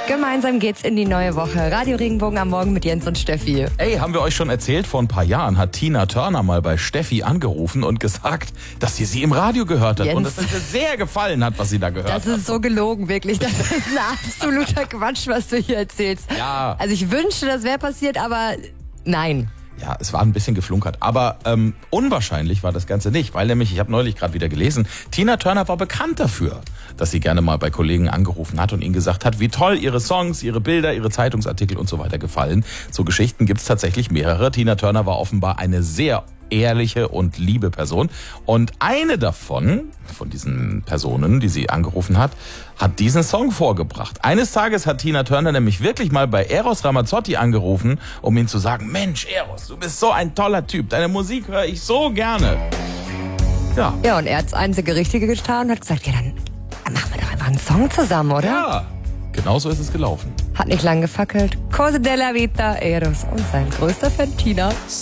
Gemeinsam geht's in die neue Woche. Radio Regenbogen am Morgen mit Jens und Steffi. Ey, haben wir euch schon erzählt, vor ein paar Jahren hat Tina Turner mal bei Steffi angerufen und gesagt, dass sie im Radio gehört hat. Jens. Und dass es ihr sehr gefallen hat, was sie da gehört hat. Das ist so gelogen, wirklich. Das ist ein absoluter Quatsch, was du hier erzählst. Ja. Also ich wünschte, das wäre passiert, aber nein. Ja, es war ein bisschen geflunkert, aber unwahrscheinlich war das Ganze nicht, weil nämlich, ich habe neulich gerade wieder gelesen, Tina Turner war bekannt dafür, dass sie gerne mal bei Kollegen angerufen hat und ihnen gesagt hat, wie toll ihre Songs, ihre Bilder, ihre Zeitungsartikel und so weiter gefallen. So Geschichten gibt's tatsächlich mehrere. Tina Turner war offenbar eine sehr ehrliche und liebe Person. Und eine davon, von diesen Personen, die sie angerufen hat diesen Song vorgebracht. Eines Tages hat Tina Turner nämlich wirklich mal bei Eros Ramazzotti angerufen, um ihm zu sagen, Mensch Eros, du bist so ein toller Typ, deine Musik höre ich so gerne. Ja. Ja, und er hat das einzige Richtige getan und hat gesagt, ja, dann machen wir doch einfach einen Song zusammen, oder? Ja, genau so ist es gelaufen. Hat nicht lang gefackelt. Cose della Vita, Eros und sein größter Fan Tina.